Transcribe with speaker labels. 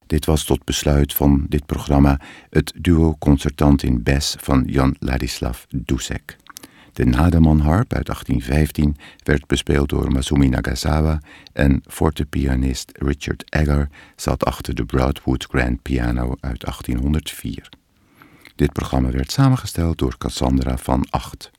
Speaker 1: Dit was tot besluit van dit programma het duo concertant in Bes van Jan Ladislav Dušek. De Nademan-harp uit 1815 werd bespeeld door Masumi Nagasawa en fortepianist Richard Eggar zat achter de Broadwood Grand Piano uit 1804. Dit programma werd samengesteld door Cassandra van Acht.